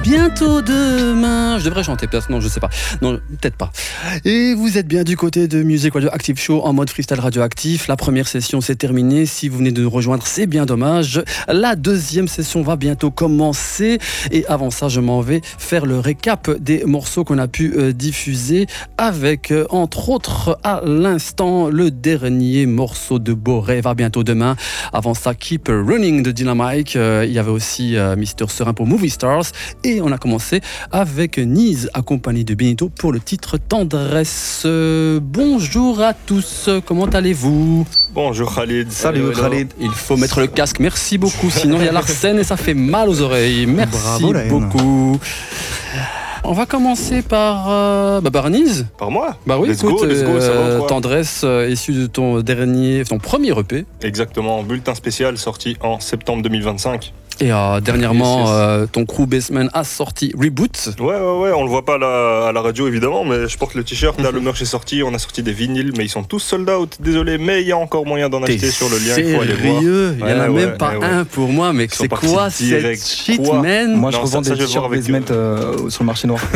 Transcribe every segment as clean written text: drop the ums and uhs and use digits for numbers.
bientôt demain. Je devrais chanter, peut-être, non, je sais pas. Non, peut-être pas. Et vous êtes bien du côté de Music Radio Active Show en mode freestyle radioactif. La première session s'est terminée. Si vous venez de nous rejoindre, c'est bien dommage. La deuxième session va bientôt commencer. Et avant ça, je m'en vais faire le récap des morceaux qu'on a pu diffuser avec, entre autres, à l'instant, le dernier morceau de Beau Rêve va bientôt demain. Avant ça, Keep Running de Dynamite. Il y avait aussi Mister Serein pour Movie Stars. Et on a commencé avec Niz, accompagné de Benito pour le titre Tendresse. Bonjour à tous, comment allez-vous ? Bonjour Khalid. Salut Khalid. Il faut mettre le casque, merci beaucoup, sinon il y a l'arsène et ça fait mal aux oreilles. Merci Bravo, beaucoup. On va commencer par Niz. Par moi ? Bah oui, let's écoute, go, ça va quoi ? Tendresse, issu de ton premier EP. Exactement, bulletin spécial sorti en septembre 2025. Et dernièrement, Yes. ton crew Basement a sorti Reboot. Ouais, on le voit pas à la radio évidemment, mais je porte le t-shirt, là le merch est sorti, on a sorti des vinyles, mais ils sont tous sold out, désolé, mais il y a encore moyen d'en acheter sur le lien, il faut aller voir. Sérieux ? Il y en a même pas un pour moi, mais c'est quoi direct. cette shit, Quoi man ? Moi je Non, revends ça, des je vais voir t-shirts avec Basement sur le marché noir.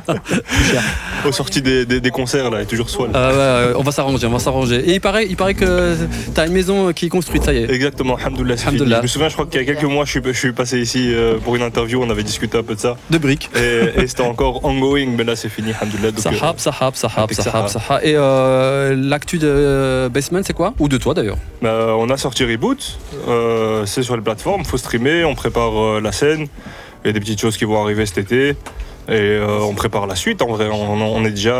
Aux sorties des concerts là, il est toujours soil. On va s'arranger. Et il paraît que t'as une maison qui est construite, ça y est. Exactement, alhamdoulilah, c'est fini. Je me souviens, je crois qu'il y a quelques mois, je suis passé ici pour une interview, on avait discuté un peu de ça. De briques. Et c'était encore ongoing, mais là c'est fini, alhamdoulilah. Sahab. Et l'actu de Basement, c'est quoi ? Ou de toi d'ailleurs ? On a sorti Reboot, c'est sur les plateformes, faut streamer, on prépare la scène, il y a des petites choses qui vont arriver cet été. Et on prépare la suite, en vrai, on est déjà,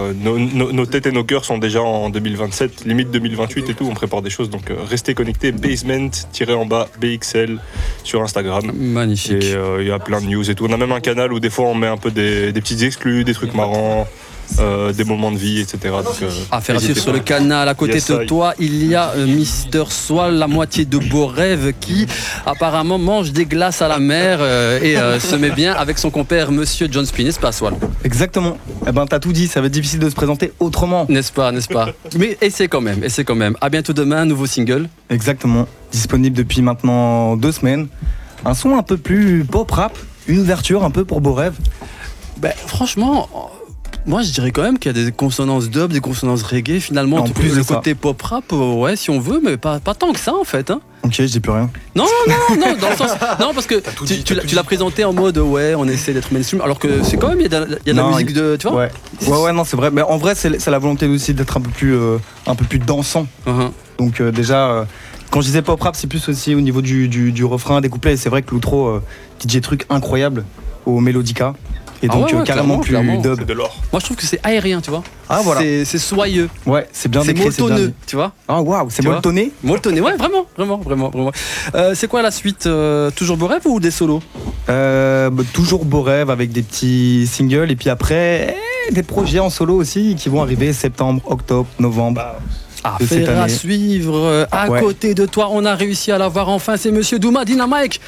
nos têtes et nos cœurs sont déjà en 2027, limite 2028 et tout, on prépare des choses, donc restez connectés, Basement-en-bas BXL sur Instagram. Magnifique. Et il y a plein de news et tout, on a même un canal où des fois on met un peu des petites exclus, des trucs marrants, des moments de vie, etc. Donc, Affaire à suivre sur le canal. À côté de toi, il y a Mister Swal, la moitié de Beau Rêve, qui apparemment mange des glaces à la mer et se met bien avec son compère Monsieur John Spin, n'est-ce pas, Swal ? Exactement. Eh ben t'as tout dit, ça va être difficile de se présenter autrement. N'est-ce pas ? Mais essaie quand même. À bientôt demain, nouveau single. Exactement. Disponible depuis maintenant 2 semaines. Un son un peu plus pop rap, une ouverture un peu pour Beau Rêve. Franchement, moi je dirais quand même qu'il y a des consonances dub, des consonances reggae. Finalement, en plus le de côté pop rap, ouais, si on veut, mais pas tant que ça en fait. Hein. Ok, je dis plus rien. Non, dans le sens. Non, parce que tu l'as présenté en mode ouais, on essaie d'être mainstream, alors que c'est quand même, il y a de la musique de. Tu vois ? Ouais, non, c'est vrai. Mais en vrai, c'est la volonté aussi d'être un peu plus dansant. Uh-huh. Donc, déjà. Quand je disais pop rap, c'est plus aussi au niveau du refrain, des couplets. Et c'est vrai que l'outro, DJ truc incroyable au Melodica. Et donc carrément plus dub. c'est de l'or. Moi je trouve que c'est aérien, tu vois. Ah voilà. C'est soyeux. Ouais, c'est bien C'est décrit, molletonneux, tu vois. Ah waouh, c'est Tu vois molletonné. Molletonné, ouais, vraiment. C'est quoi la suite ? Toujours Beau Rêve ou des solos ? Toujours Beau Rêve avec des petits singles. Et puis après, des projets en solo aussi qui vont arriver septembre, octobre, novembre. Affaire à suivre. À côté de toi, on a réussi à l'avoir enfin. C'est Monsieur Douma Dynamite.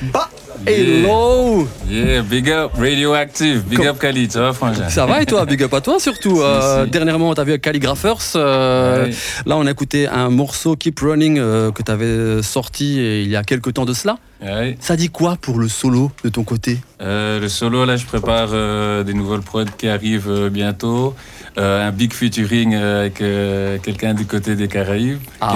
Hello. Yeah, big up Radioactive, big up Khalid, ça va frangin ? Ça va et toi ? Big up à toi surtout. Si. Dernièrement, on t'a vu à Calligraphers. Là, on a écouté un morceau Keep Running que t'avais sorti il y a quelques temps de cela. Ouais. Ça dit quoi pour le solo de ton côté ? Le solo, là, je prépare des nouvelles prods qui arrivent bientôt. Un big featuring avec quelqu'un du côté des Caraïbes qui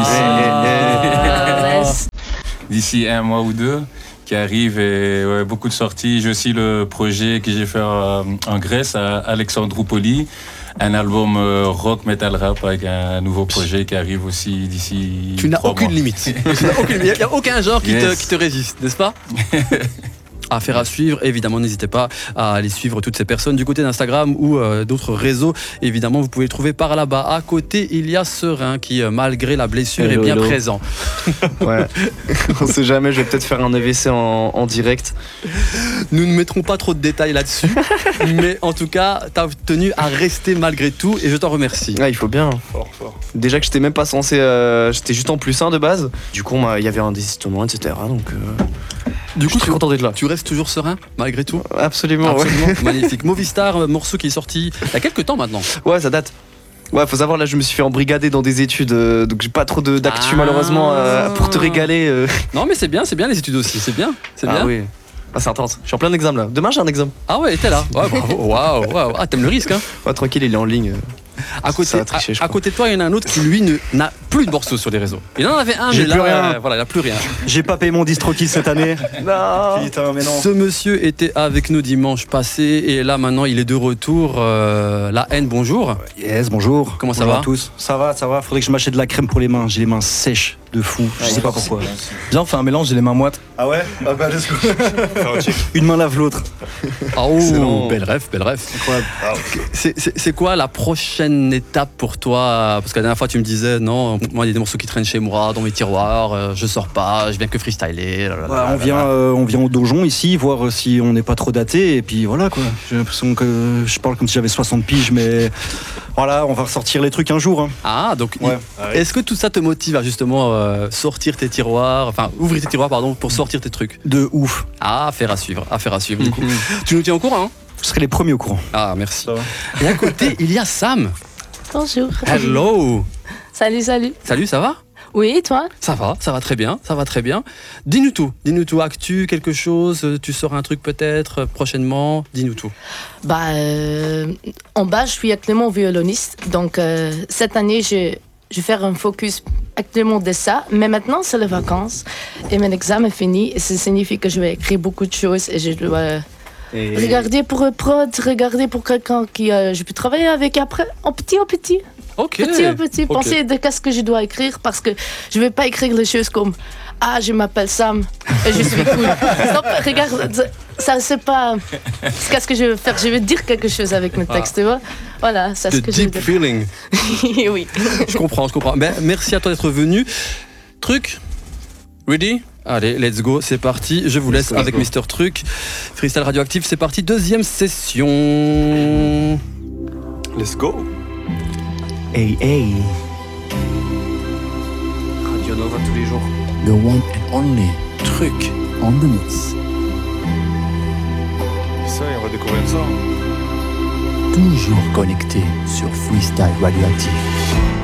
arrive d'ici 1 mois ou 2. Qui arrive et beaucoup de sorties. J'ai aussi le projet que j'ai fait en Grèce à Alexandroupoli, un album rock metal rap avec un nouveau projet qui arrive aussi d'ici 3 mois. Tu n'as aucune limite. Il n'y a aucun genre qui te résiste, n'est-ce pas ? Affaire à suivre, évidemment n'hésitez pas à aller suivre toutes ces personnes du côté d'Instagram ou d'autres réseaux, évidemment vous pouvez le trouver par là-bas. À côté il y a Serein qui malgré la blessure est bien présent. Ouais, on sait jamais, je vais peut-être faire un AVC en direct. Nous ne mettrons pas trop de détails là-dessus, mais en tout cas t'as tenu à rester malgré tout et je t'en remercie. Ouais, il faut bien. Fort. Déjà que j'étais même pas censé, j'étais juste en +1 de base. Du coup il y avait un désistement, etc. Donc du coup, je suis content d'être là. Tu restes toujours serein malgré tout ? Absolument. Ouais. Magnifique. Movistar, morceau qui est sorti il y a quelques temps maintenant. Ouais, ça date. Ouais, faut savoir, là, je me suis fait embrigader dans des études, donc j'ai pas trop d'actu malheureusement pour te régaler. Non, mais c'est bien les études aussi, c'est bien. Oui. Ah, c'est intense. Je suis en plein examen là. Demain, j'ai un examen. Ah ouais, t'es là. Ouais, bravo. Waouh. Ah, t'aimes le risque, hein. Ouais, tranquille, il est en ligne. À côté, Ça va tricher, je à crois. côté de toi, il y en a un autre qui, lui, n'a plus de morceaux sur les réseaux. Il en avait un, J'ai mais plus là, rien. voilà, il n'a plus rien. J'ai pas payé mon DistroKid cette année. Non. Putain, mais non. Ce monsieur était avec nous dimanche passé et là, maintenant, il est de retour. La haine, bonjour. Yes, bonjour. Comment ça Bonjour va à tous. Ça va. Faudrait que je m'achète de la crème pour les mains. J'ai les mains sèches de fou. Je sais pas pourquoi. Viens, on fait un mélange, j'ai les mains moites. Ah ouais? Ah bah, let's go. Une main lave l'autre. Oh, Excellent. belle rêve. Incroyable. C'est quoi la prochaine étape pour toi? Parce que la dernière fois, tu me disais, non, moi, il y a des morceaux qui traînent chez moi, dans mes tiroirs, je sors pas, je viens que freestyler. On vient au donjon ici, voir si on n'est pas trop daté. Et puis voilà quoi. J'ai l'impression que je parle comme si j'avais 60 piges, mais voilà, on va ressortir les trucs un jour. Hein. Ah, donc, Ouais. est-ce que tout ça te motive à justement sortir tes tiroirs, enfin, ouvrir tes tiroirs, pardon, pour sortir tes trucs? De ouf. Ah, affaire à suivre, du coup. Tu nous tiens au courant, hein? Vous serez les premiers au courant. Ah, merci. Ça va. Et à côté, il y a Sam. Bonjour. Hello. Salut. Salut, ça va? Oui, et toi? Ça va très bien, Dis-nous tout, actu, quelque chose, tu sors un truc peut-être prochainement, dis-nous tout. En bas, je suis actuellement violoniste. Donc, cette année, je vais faire un focus actuellement de ça. Mais maintenant, c'est les vacances. Et mon examen est fini. Et ça signifie que je vais écrire beaucoup de choses. Et je dois regarder pour un prod, regarder pour quelqu'un qui je peux travailler avec après, en petit. Ok. Petit, penser de qu'est-ce que je dois écrire parce que je vais pas écrire les choses comme ah, je m'appelle Sam et je suis cool. Stop, regarde, ça c'est pas. Qu'est-ce que je vais faire? Je vais dire quelque chose avec mes textes, tu vois? Voilà, c'est ce The que je veux deep dire. feeling. Oui. Je comprends. Ben, merci à toi d'être venu. Truc, ready? Allez, let's go, c'est parti. Je vous laisse avec Mister Truc. Freestyle Radioactif, c'est parti. Deuxième session. Let's go. Hey. Radio Nova tous les jours. The one and only Truc. on the mix. Ça, et on va découvrir ça. Toujours connecté sur Freestyle Radioactif.